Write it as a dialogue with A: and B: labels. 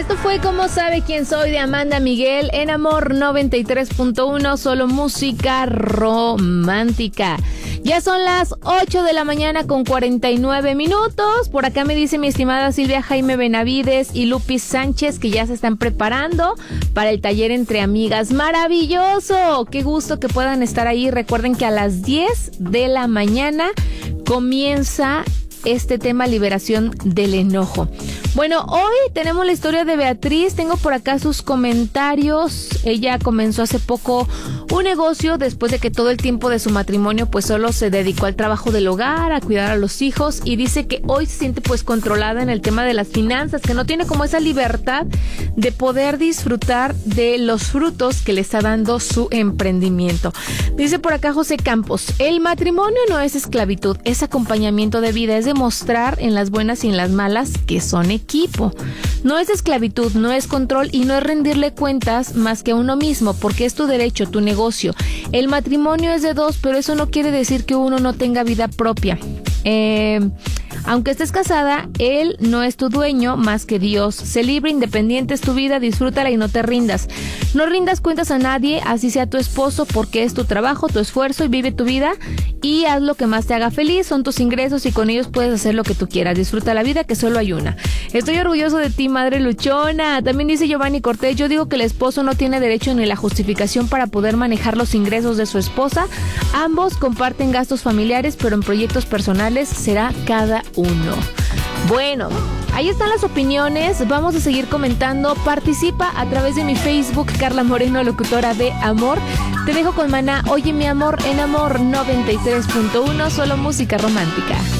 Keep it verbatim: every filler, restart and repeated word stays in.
A: Esto fue Cómo sabe quién soy de Amanda Miguel en Amor noventa y tres punto uno, solo música romántica. Ya son las ocho de la mañana con cuarenta y nueve minutos. Por acá me dice mi estimada Silvia Jaime Benavides y Lupis Sánchez que ya se están preparando para el taller Entre Amigas. ¡Maravilloso! ¡Qué gusto que puedan estar ahí! Recuerden que a las diez de la mañana comienza este tema, liberación del enojo. Bueno, hoy tenemos la historia de Beatriz. Tengo por acá sus comentarios. Ella comenzó hace poco un negocio después de que todo el tiempo de su matrimonio pues solo se dedicó al trabajo del hogar, a cuidar a los hijos, y dice que hoy se siente pues controlada en el tema de las finanzas, que no tiene como esa libertad de poder disfrutar de los frutos que le está dando su emprendimiento. Dice por acá José Campos: el matrimonio no es esclavitud, es acompañamiento de vida, es demostrar en las buenas y en las malas que son equipo. No es esclavitud, no es control y no es rendirle cuentas más que a uno mismo, porque es tu derecho, tu negocio. El matrimonio es de dos, pero eso no quiere decir que uno no tenga vida propia. Eh, aunque estés casada, él no es tu dueño más que Dios. Sé libre, independiente es tu vida, disfrútala y no te rindas. No rindas cuentas a nadie, así sea tu esposo, porque es tu trabajo, tu esfuerzo, y vive tu vida y haz lo que más te haga feliz. Son tus ingresos y con ellos puedes hacer lo que tú quieras. Disfruta la vida, que solo hay una. Estoy orgulloso de ti, madre luchona. También dice Giovanni Cortés: yo digo que el esposo no tiene derecho ni la justificación para poder manejar los ingresos de su esposa. Ambos comparten gastos familiares, pero en proyectos personales será cada uno. Bueno, ahí están las opiniones. Vamos a seguir comentando. Participa a través de mi Facebook, Carla Moreno, locutora de Amor. Te dejo con Maná, Oye mi amor, en Amor noventa y tres punto uno, solo música romántica.